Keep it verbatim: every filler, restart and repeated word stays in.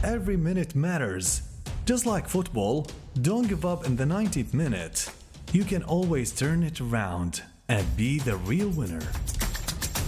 every minute matters. Just like football, don't give up in the ninetieth minute. You can always turn it around and be the real winner.